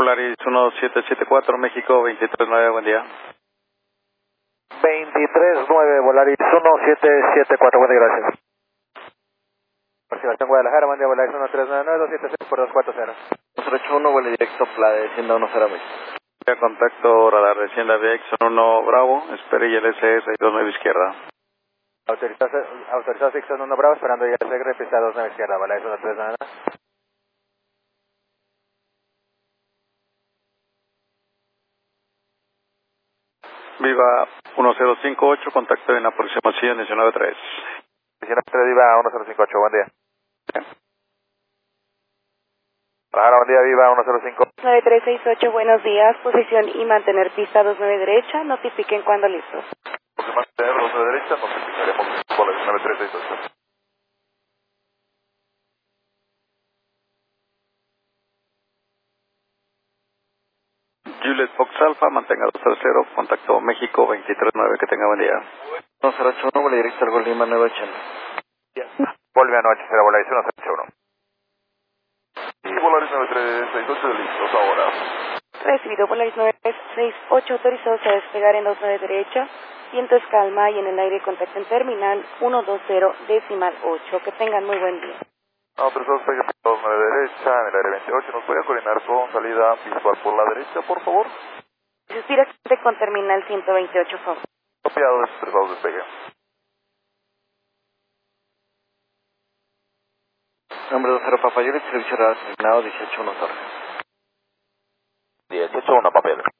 Volaris 1774, México 239, buen día. 239, Volaris 1774, buen día, gracias. Por Sebastián Guadalajara, buen día, Volaris 1399-276 por 240. 281, vuelo directo, Playa de Hacienda 10 Contacto radar de Hacienda VX 1 Bravo, espere ILC 629 izquierda. Autorizado Dixon 1 Bravo, esperando ILC, pista 29 izquierda, Volaris 1399. Viva 1058, contacto en aproximación 193. 19 Viva 1058, buen día. Guadalajara, buen día, Viva 105. 9368, buenos días, posición y mantener pista 29 derecha, notifiquen cuando listos. Pues mantener 29 derecha, notificaremos por la 9368. Juliet Fox Alpha, mantenga 230, contacto México 239, que tenga buen día. 1081, vuelo directo al Gol Lima 980. Vuelve a 980, Volaris 171. Y Volaris 9368, listos ahora. Recibido Volaris 9368, autorizado a despegar en 29 derecha, viento es calma y en el aire contacto en terminal 120.8, que tengan muy buen día. Autorizado despegue por 29 derecha, en el aire 28, ¿nos puede coordinar con salida visual por la derecha, por favor? Directamente con terminal 128, favor. Copiado, autorizado despegue. Nombre 20 Papayuelo, servicio radar asignado 181 Torres. 18-1, papel.